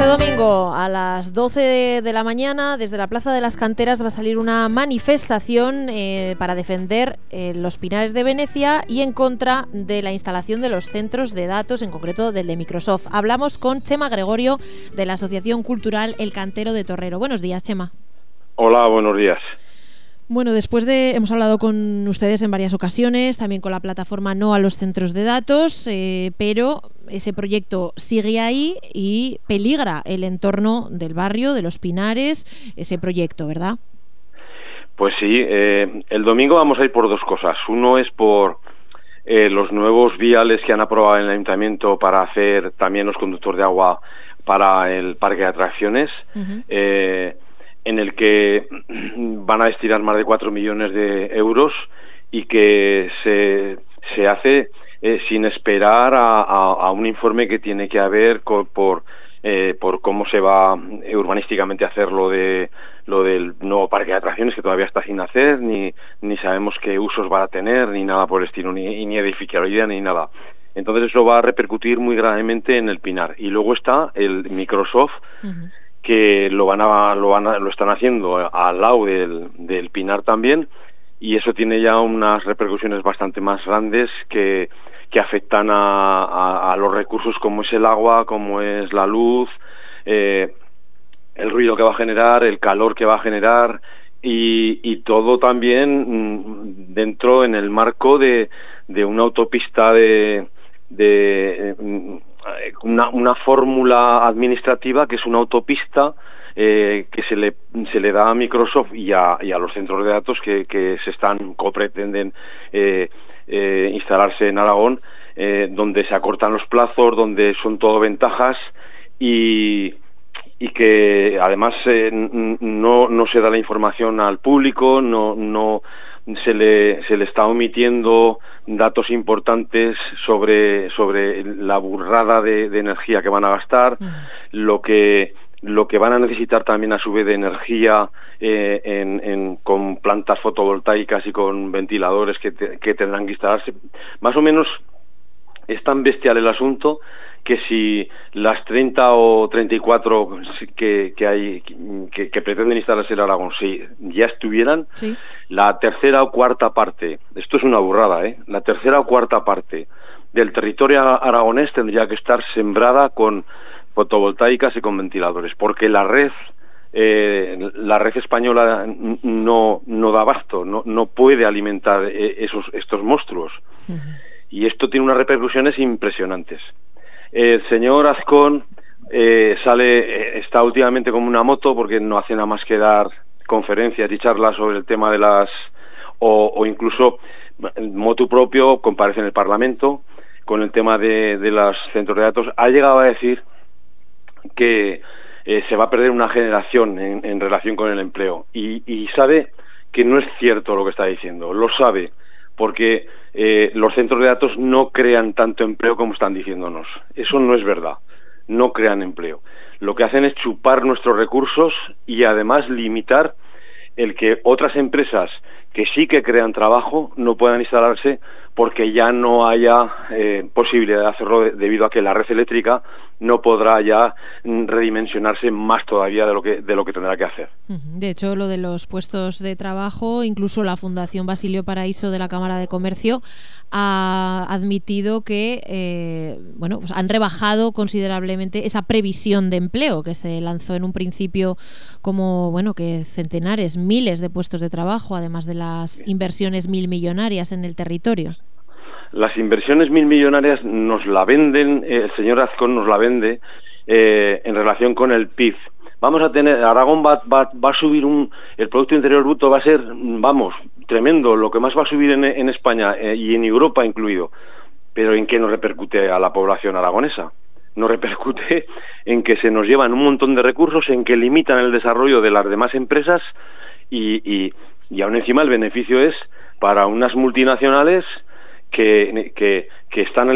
domingo a las 12 de la mañana desde la Plaza de las Canteras va a salir una manifestación para defender los Pinares de Venecia y en contra de la instalación de los centros de datos, en concreto del de Microsoft. Hablamos con Chema Gregorio de la Asociación Cultural El Cantero de Torrero. Buenos días, Chema. Hola, buenos días. Bueno, hemos hablado con ustedes en varias ocasiones, también con la plataforma No a los Centros de Datos, pero ese proyecto sigue ahí y peligra el entorno del barrio, de los Pinares, ese proyecto, ¿verdad? Pues sí, el domingo vamos a ir por dos cosas. Uno es por los nuevos viales que han aprobado en el Ayuntamiento para hacer también los conductores de agua para el parque de atracciones. En el que van a destinar más de 4 millones de euros y que se hace sin esperar a un informe que tiene que haber por cómo se va urbanísticamente a hacer lo del nuevo parque de atracciones, que todavía está sin hacer, ni sabemos qué usos va a tener, ni nada por el estilo, ni edificabilidad, ni nada. Entonces eso va a repercutir muy gravemente en el Pinar. Y luego está el Microsoft, que lo están haciendo al lado del Pinar también, y eso tiene ya unas repercusiones bastante más grandes que afectan a los recursos como es el agua, como es la luz, el ruido que va a generar, el calor que va a generar, y todo también dentro en el marco de una autopista una fórmula administrativa que es una autopista que se le da a Microsoft y a los centros de datos que pretenden instalarse en Aragón, donde se acortan los plazos, donde son todo ventajas y que además no se da la información al público, no se le está omitiendo datos importantes sobre la burrada de energía que van a gastar, lo que van a necesitar también a su vez de energía con plantas fotovoltaicas y con ventiladores que tendrán que instalarse. Más o menos es tan bestial el asunto que si las 30 o 34 que pretenden instalarse en Aragón, si ya estuvieran, sí, la tercera o cuarta parte, esto es una burrada, la tercera o cuarta parte del territorio aragonés tendría que estar sembrada con fotovoltaicas y con ventiladores, porque la red española no da abasto, no puede alimentar estos monstruos. Y esto tiene unas repercusiones impresionantes. El señor Azcón está últimamente como una moto porque no hace nada más que dar conferencias y charlas sobre el tema de o incluso motu propio, comparece en el Parlamento con el tema de los centros de datos. Ha llegado a decir que se va a perder una generación en relación con el empleo y sabe que no es cierto lo que está diciendo, lo sabe, porque los centros de datos no crean tanto empleo como están diciéndonos. Eso no es verdad, no crean empleo. Lo que hacen es chupar nuestros recursos y además limitar el que otras empresas que sí que crean trabajo no puedan instalarse porque ya no haya posibilidad de hacerlo debido a que la red eléctrica no podrá ya redimensionarse más todavía de lo que tendrá que hacer. De hecho, lo de los puestos de trabajo, incluso la Fundación Basilio Paraíso de la Cámara de Comercio ha admitido que pues han rebajado considerablemente esa previsión de empleo que se lanzó en un principio como que centenares, miles de puestos de trabajo, además de las inversiones millonarias en el territorio. Las inversiones millonarias nos la venden, el señor Azcón nos la vende en relación con el PIB. Vamos a tener, Aragón va a subir el Producto Interior Bruto va a ser, tremendo, lo que más va a subir en España y en Europa incluido. Pero ¿en qué nos repercute a la población aragonesa? Nos repercute en que se nos llevan un montón de recursos, en que limitan el desarrollo de las demás empresas y aún encima el beneficio es para unas multinacionales que están